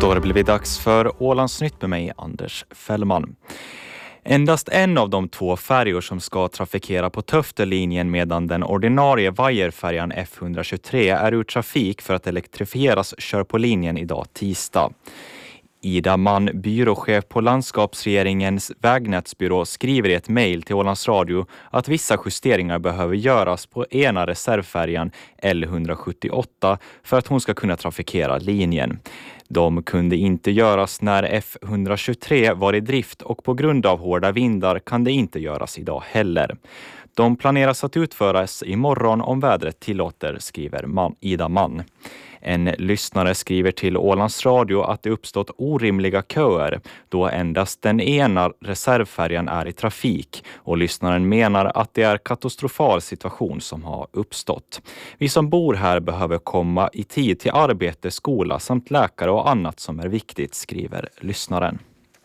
Då har det blivit dags för Ålandsnytt med mig, Anders Fällman. Endast en av de 2 färjor som ska trafikera på Töftelinjen medan den ordinarie vajerfärjan F123 är ur trafik för att elektrifieras kör på linjen idag tisdag. Ida Mann, byråchef på landskapsregeringens vägnätsbyrå, skriver i ett mejl till Ålands Radio att vissa justeringar behöver göras på ena reservfärjan L178 för att hon ska kunna trafikera linjen. De kunde inte göras när F123 var i drift och på grund av hårda vindar kan det inte göras idag heller. De planeras att utföras imorgon om vädret tillåter, skriver Ida Mann. En lyssnare skriver till Ålands Radio att det uppstått orimliga köer då endast den ena reservfärjan är i trafik och lyssnaren menar att det är katastrofal situation som har uppstått. Vi som bor här behöver komma i tid till arbete, skola samt läkare och annat som är viktigt, skriver lyssnaren.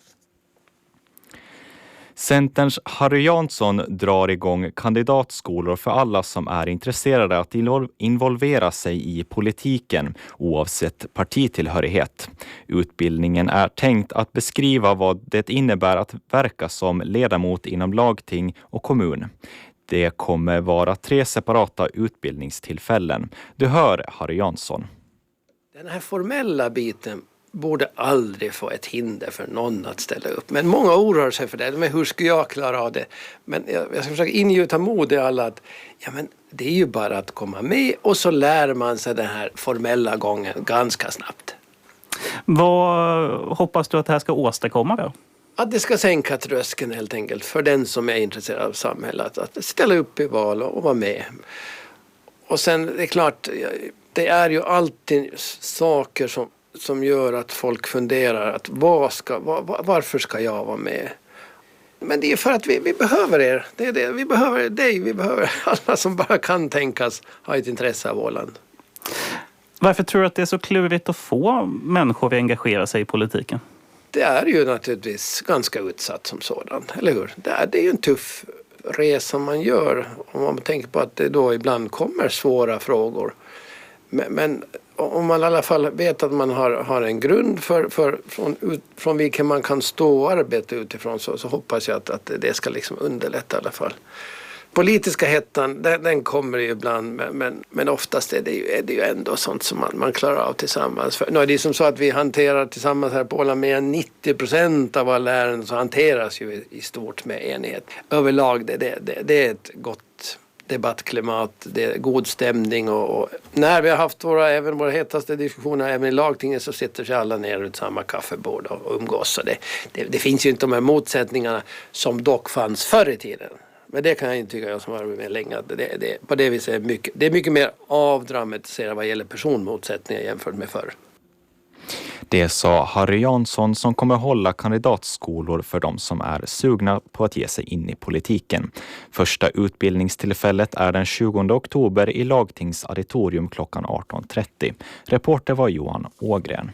Centerns Harry Jansson drar igång kandidatskolor för alla som är intresserade att involvera sig i politiken oavsett partitillhörighet. Utbildningen är tänkt att beskriva vad det innebär att verka som ledamot inom lagting och kommun. Det kommer vara 3 separata utbildningstillfällen. Du hör Harry Jansson. Den här formella biten borde aldrig få ett hinder för någon att ställa upp. Men många oroar sig för det. Men hur ska jag klara av det? Men jag ska försöka ingjuta mod i alla att men det är ju bara att komma med och så lär man sig den här formella gången ganska snabbt. Vad hoppas du att det här ska åstadkomma då? Att det ska sänka tröskeln helt enkelt för den som är intresserad av samhället. Att ställa upp i val och vara med. Och sen det är klart, det är ju alltid saker som gör att folk funderar att varför ska jag vara med? Men det är för att vi behöver er. Vi behöver dig, vi behöver alla som bara kan tänkas ha ett intresse av Åland. Varför tror du att det är så klurigt att få människor att engagera sig i politiken? Det är ju naturligtvis ganska utsatt som sådan, eller hur? Det är ju en tuff resa man gör om man tänker på att det då ibland kommer svåra frågor. Men om man i alla fall vet att man har en grund från vilken man kan stå och arbeta utifrån så hoppas jag att det ska liksom underlätta i alla fall. Politiska hettan, den kommer ju ibland men oftast är det ju ändå sånt som man klarar av tillsammans. Nu är det som så att vi hanterar tillsammans här på Åland mer än 90% av alla ärenden så hanteras ju i stort med enighet. Överlag det är ett gott debattklimat, det är god stämning och när vi har haft även våra hetaste diskussioner även i lagtinget så sitter sig alla ner runt samma kaffebord och umgås. Så det finns ju inte de här motsättningarna som dock fanns förr i tiden. Men det kan jag inte tycka jag som har varit med länge. På det viset det är mycket mer avdramatiserat vad gäller personmotsättningar jämfört med förr. Det sa Harry Jansson som kommer hålla kandidatskolor för de som är sugna på att ge sig in i politiken. Första utbildningstillfället är den 20 oktober i Lagtings auditorium klockan 18.30. Reporter var Johan Ågren.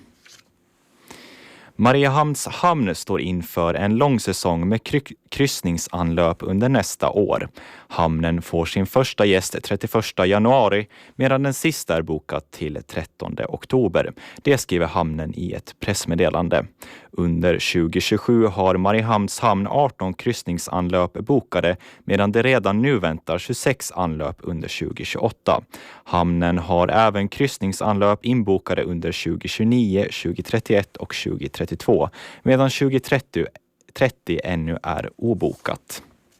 Mariehamns hamn står inför en lång säsong med kryssningsanlöp under nästa år. Hamnen får sin första gäst 31 januari medan den sista är bokat till 13 oktober. Det skriver hamnen i ett pressmeddelande. Under 2027 har Mariehamns hamn 18 kryssningsanlöp bokade medan det redan nu väntar 26 anlöp under 2028. Hamnen har även kryssningsanlöp inbokade under 2029, 2031 och 2032 medan 2030 ännu är obokat.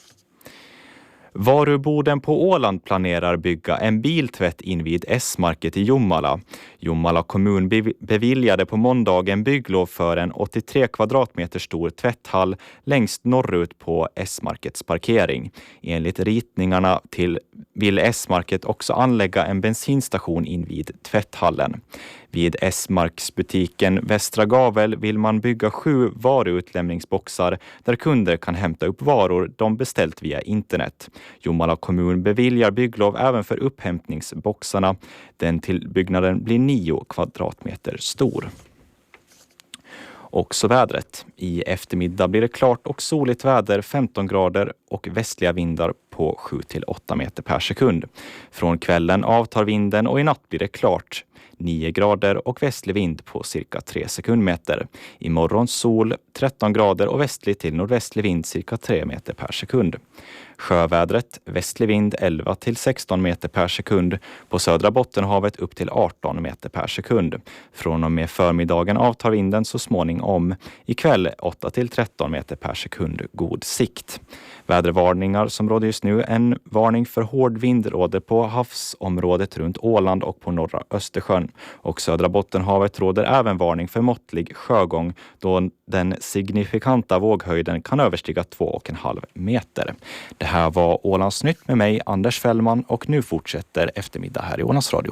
Varuboden på Åland planerar bygga en biltvätt invid S-market i Jomala. Jomala kommun beviljade på måndagen bygglov för en 83 kvadratmeter stor tvätthall längst norrut på S-markets parkering. Enligt ritningarna vill S-market också anlägga en bensinstation invid tvätthallen. Vid S-marksbutiken Västra Gavel vill man bygga 7 varuutlämningsboxar där kunder kan hämta upp varor de beställt via internet. Jomala kommun beviljar bygglov även för upphämtningsboxarna. Den tillbyggnaden blir 9 kvadratmeter stor. Och så vädret. I eftermiddag blir det klart och soligt väder, 15 grader och västliga vindar på 7-8 meter per sekund. Från kvällen avtar vinden och i natt blir det klart. 9 grader och västlig vind på cirka 3 sekundmeter. Imorgon sol, 13 grader och västlig till nordvästlig vind cirka 3 meter per sekund. Sjövädret, västlig vind 11 till 16 meter per sekund. På södra Bottenhavet upp till 18 meter per sekund. Från och med förmiddagen avtar vinden så småningom. Ikväll 8 till 13 meter per sekund, god sikt. Vädervarningar som råder just nu. En varning för hård vind råder på havsområdet runt Åland och på norra Östersjön. Och södra Bottenhavet råder även varning för måttlig sjögång då den signifikanta våghöjden kan överstiga 2,5 meter. Det här var Ålandsnytt med mig, Anders Fällman, och nu fortsätter eftermiddag här i Ålands Radio.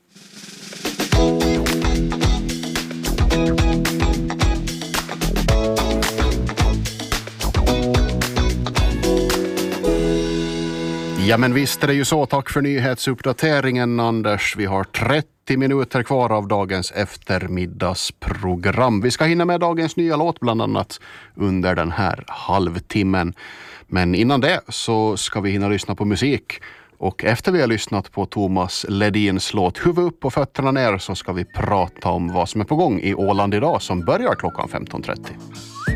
Ja, men visst är det ju så. Tack för nyhetsuppdateringen, Anders. Vi har 30 minuter kvar av dagens eftermiddagsprogram. Vi ska hinna med dagens nya låt bland annat under den här halvtimmen. Men innan det så ska vi hinna lyssna på musik. Och efter vi har lyssnat på Thomas Ledins låt Huvud upp och fötterna ner så ska vi prata om vad som är på gång i Åland idag som börjar klockan 15.30.